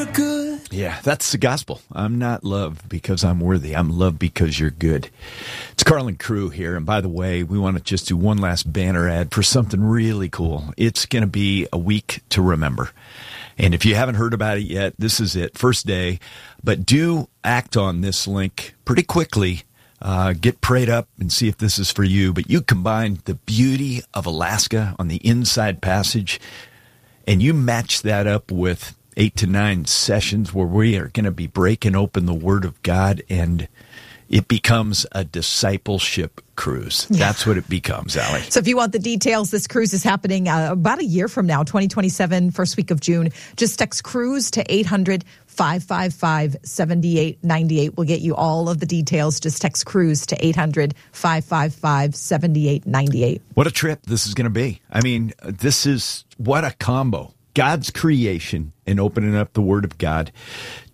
good. Yeah, that's the gospel. I'm not loved because I'm worthy. I'm loved because you're good. It's Carl and Crew here. And by the way, we want to just do one last banner ad for something really cool. It's going to be a week to remember. And if you haven't heard about it yet, this is it. First day. But do act on this link pretty quickly. Get prayed up and see if this is for you. But you combine the beauty of Alaska on the Inside Passage, and you match that up with 8 to 9 sessions where we are going to be breaking open the Word of God, and it becomes a discipleship cruise. Yeah. That's what it becomes, Allie. So if you want the details, this cruise is happening about a year from now, 2027, first week of June. Just text cruise to 800-555-7898. We'll get you all of the details. Just text cruise to 800-555-7898. What a trip this is going to be. I mean, this is what a combo. God's creation and opening up the Word of God